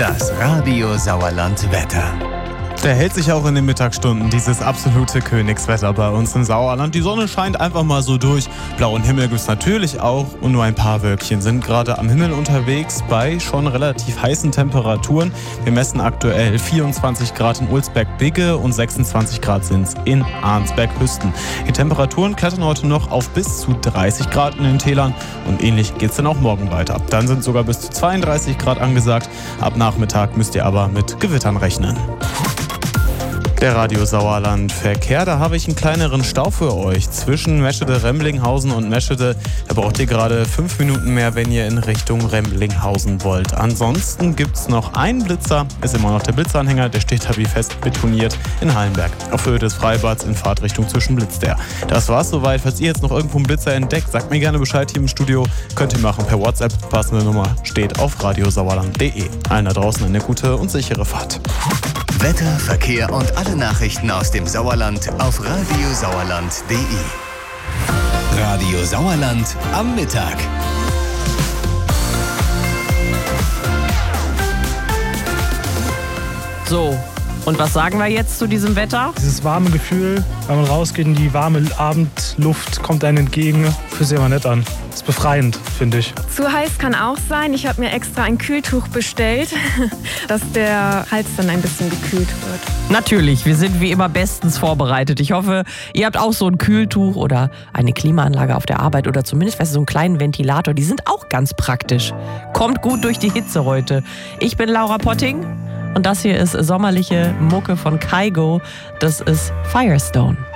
Das Radio Sauerland Wetter. Da hält sich auch in den Mittagsstunden dieses absolute Königswetter bei uns im Sauerland. Die Sonne scheint einfach mal so durch. Blauen Himmel gibt es natürlich auch und nur ein paar Wölkchen sind gerade am Himmel unterwegs bei schon relativ heißen Temperaturen. Wir messen aktuell 24 Grad in Ulsberg-Bigge und 26 Grad sind es in Arnsberg-Hüsten. Die Temperaturen klettern heute noch auf bis zu 30 Grad in den Tälern und ähnlich geht es dann auch morgen weiter. Dann sind sogar bis zu 32 Grad angesagt. Ab Nachmittag müsst ihr aber mit Gewittern rechnen. Der Radio Sauerland Verkehr, da habe ich einen kleineren Stau für euch. Zwischen Meschede-Remlinghausen und Meschede, da braucht ihr gerade 5 Minuten mehr, wenn ihr in Richtung Remlinghausen wollt. Ansonsten gibt es noch einen Blitzer, ist immer noch der Blitzanhänger, der steht da wie fest betoniert in Hallenberg. Auf Höhe des Freibads in Fahrtrichtung zwischen Blitzdär. Das war's soweit. Falls ihr jetzt noch irgendwo einen Blitzer entdeckt, sagt mir gerne Bescheid hier im Studio. Könnt ihr machen per WhatsApp. Passende Nummer steht auf radiosauerland.de. Allen da draußen eine gute und sichere Fahrt. Wetter, Verkehr und alle Nachrichten aus dem Sauerland auf radiosauerland.de. Radio Sauerland am Mittag. So, und was sagen wir jetzt zu diesem Wetter? Dieses warme Gefühl, wenn man rausgeht in die warme Abendluft, kommt einem entgegen. Fühlt sich immer nett an. Ist befreiend, finde ich. Zu heiß kann auch sein. Ich habe mir extra ein Kühltuch bestellt, dass der Hals dann ein bisschen gekühlt wird. Natürlich, wir sind wie immer bestens vorbereitet. Ich hoffe, ihr habt auch so ein Kühltuch oder eine Klimaanlage auf der Arbeit oder zumindest so einen kleinen Ventilator. Die sind auch ganz praktisch. Kommt gut durch die Hitze heute. Ich bin Laura Potting und das hier ist sommerliche Mucke von Kygo. Das ist Firestone.